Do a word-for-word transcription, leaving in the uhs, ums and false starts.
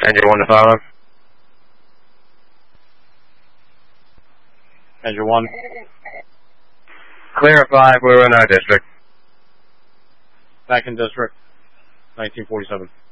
Engine one to follow. Engine one. Clear at five, we're in our district. Back in district. nineteen forty-seven.